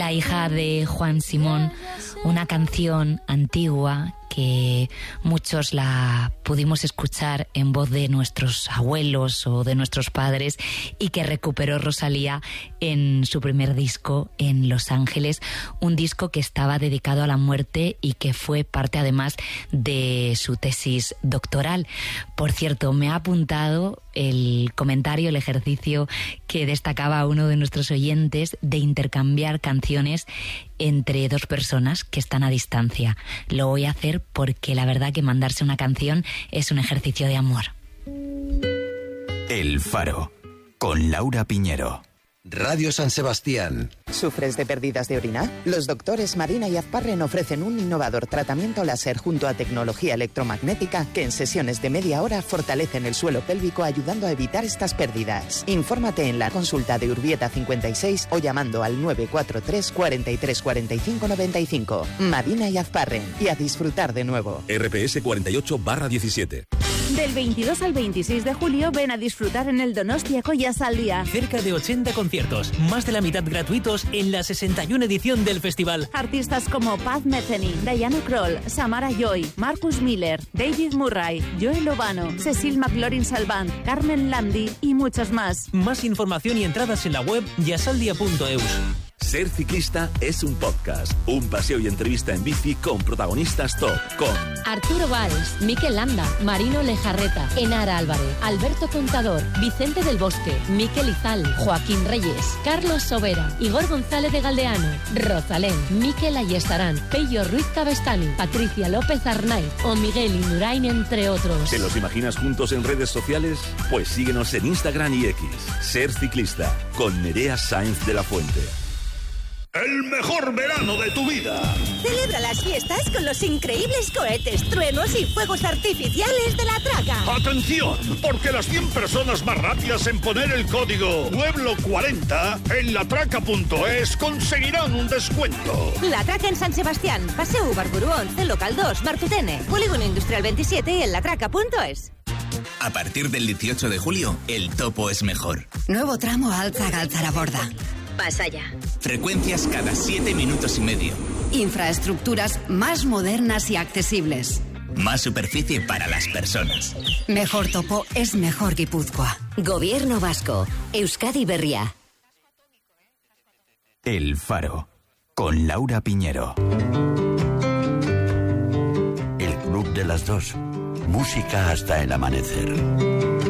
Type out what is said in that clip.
La hija de Juan Simón, una canción antigua que muchos la pudimos escuchar en voz de nuestros abuelos o de nuestros padres y que recuperó Rosalía en su primer disco en Los Ángeles, un disco que estaba dedicado a la muerte y que fue parte además de su tesis doctoral. Por cierto, me ha apuntado el comentario, el ejercicio que destacaba uno de nuestros oyentes de intercambiar canciones entre dos personas que están a distancia. Lo voy a hacer porque la verdad que mandarse una canción es un ejercicio de amor. El Faro, con Laura Piñero. Radio San Sebastián. ¿Sufres de pérdidas de orina? Los doctores Marina y Azparren ofrecen un innovador tratamiento láser junto a tecnología electromagnética que en sesiones de media hora fortalecen el suelo pélvico ayudando a evitar estas pérdidas. Infórmate en la consulta de Urbieta 56 o llamando al 943 43 45 95. Marina y Azparren. Y a disfrutar de nuevo. RPS 48/17. Del 22 al 26 de julio ven a disfrutar en el Donostia Collas al Día. Cerca de 80 conciertos, más de la mitad gratuitos en la 61 edición del festival. Artistas como Paz Metheny, Diana Kroll, Samara Joy, Marcus Miller, David Murray, Joel Obano, Cecil McLaurin Salvant, Carmen Landi y muchos más. Más información y entradas en la web yasaldia.eus. Ser ciclista es un podcast, un paseo y entrevista en bici con protagonistas top, con Arturo Valls, Mikel Landa, Marino Lejarreta, Enara Álvarez, Alberto Contador, Vicente del Bosque, Mikel Izal, Joaquín Reyes, Carlos Sobera, Igor González de Galdeano, Rosalén, Mikel Ayestarán, Pello Ruiz Cabestani, Patricia López Arnaiz o Miguel Indurain, entre otros. ¿Te los imaginas juntos en redes sociales? Pues síguenos en Instagram y X. Ser ciclista, con Nerea Sáenz de la Fuente. El mejor verano de tu vida. Celebra las fiestas con los increíbles cohetes, truenos y fuegos artificiales de La Traca. ¡Atención! Porque las 100 personas más rápidas en poner el código Pueblo40 en latraca.es conseguirán un descuento. La Traca en San Sebastián, Paseo Ubarguru 11, Local 2, Martutene, Polígono Industrial 27 y en latraca.es. A partir del 18 de julio, el topo es mejor. Nuevo tramo Altza-Galtzaraborda. Pasaya. Frecuencias cada 7 minutos y medio. Infraestructuras más modernas y accesibles. Más superficie para las personas. Mejor topo es mejor Guipúzcoa. Gobierno Vasco. Euskadi Berria. El Faro, con Laura Piñero. El Club de las Dos. Música hasta el amanecer.